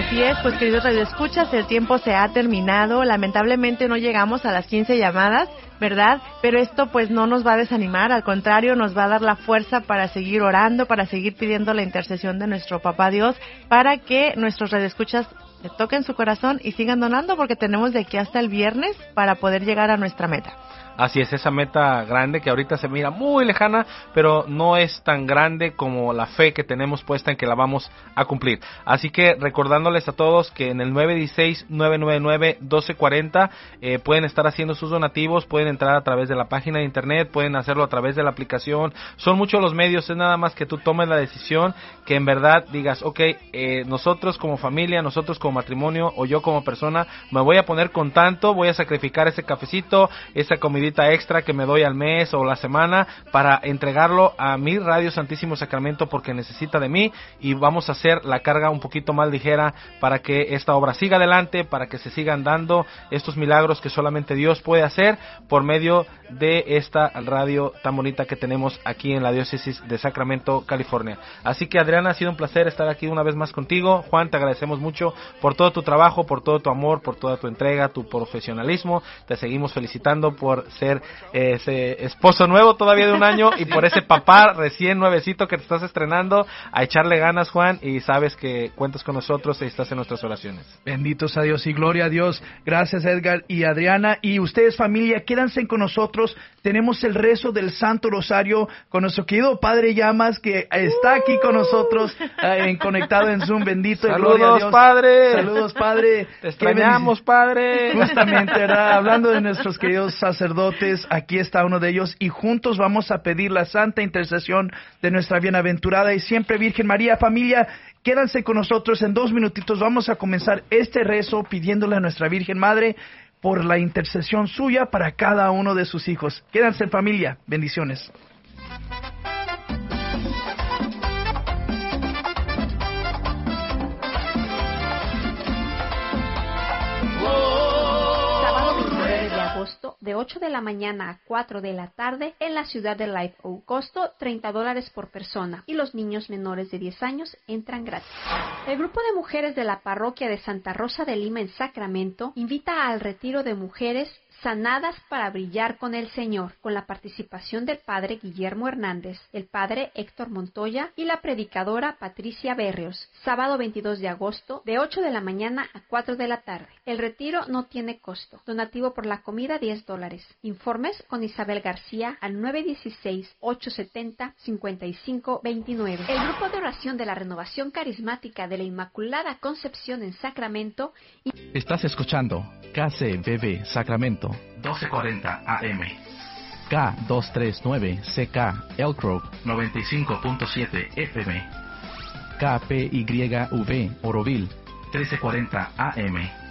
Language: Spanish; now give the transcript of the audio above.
Así es, pues queridos radioescuchas, el tiempo se ha terminado. Lamentablemente no llegamos a las 15 llamadas, ¿verdad? Pero esto pues no nos va a desanimar, al contrario, nos va a dar la fuerza para seguir orando, para seguir pidiendo la intercesión de nuestro Papá Dios, para que nuestros radioescuchas le toquen su corazón y sigan donando, porque tenemos de aquí hasta el viernes para poder llegar a nuestra meta. Así es, esa meta grande que ahorita se mira muy lejana, pero no es tan grande como la fe que tenemos puesta en que la vamos a cumplir. Así que recordándoles a todos que en el 916-999-1240 pueden estar haciendo sus donativos, pueden entrar a través de la página de internet, pueden hacerlo a través de la aplicación. Son muchos los medios, es nada más que tú tomes la decisión, que en verdad digas, nosotros como familia, nosotros como matrimonio o yo como persona, me voy a poner con tanto, voy a sacrificar ese cafecito, esa comidita extra que me doy al mes o la semana para entregarlo a mi Radio Santísimo Sacramento, porque necesita de mí, y vamos a hacer la carga un poquito más ligera para que esta obra siga adelante, para que se sigan dando estos milagros que solamente Dios puede hacer por medio de esta radio tan bonita que tenemos aquí en la diócesis de Sacramento, California. Así que Adriana, ha sido un placer estar aquí una vez más contigo. Juan, te agradecemos mucho por todo tu trabajo, por todo tu amor, por toda tu entrega, tu profesionalismo. Te seguimos felicitando por ser ese esposo nuevo todavía de un año y por ese papá recién nuevecito que te estás estrenando. A echarle ganas, Juan, y sabes que cuentas con nosotros y estás en nuestras oraciones. Benditos a Dios y gloria a Dios. Gracias, Edgar y Adriana. Y ustedes, familia, quédense con nosotros. Tenemos el rezo del Santo Rosario con nuestro querido Padre Llamas, que está aquí con nosotros, conectado en Zoom. Bendito y gloria a Dios. Padre. Saludos, Padre. Te extrañamos, Padre. Justamente, ¿verdad? Hablando de nuestros queridos sacerdotes, aquí está uno de ellos, y juntos vamos a pedir la santa intercesión de nuestra bienaventurada y siempre Virgen María. Familia, quédense con nosotros. En 2 minutitos vamos a comenzar este rezo pidiéndole a nuestra Virgen Madre por la intercesión suya para cada uno de sus hijos. Quédense, familia. Bendiciones. De 8 de la mañana a 4 de la tarde en la ciudad de Live Oak. Costo $30 por persona, y los niños menores de 10 años entran gratis. El grupo de mujeres de la parroquia de Santa Rosa de Lima en Sacramento invita al retiro de mujeres sanadas para brillar con el Señor, con la participación del padre Guillermo Hernández, el padre Héctor Montoya y la predicadora Patricia Berrios. Sábado 22 de agosto, de 8 de la mañana a 4 de la tarde. El retiro no tiene costo. Donativo por la comida $10. Informes con Isabel García al 916-870-5529. El grupo de oración de la Renovación Carismática de la Inmaculada Concepción en Sacramento. Estás escuchando KCBB Sacramento 1240 AM, K239 CK Elk Grove 95.7 FM, KPYV Oroville 1340 AM.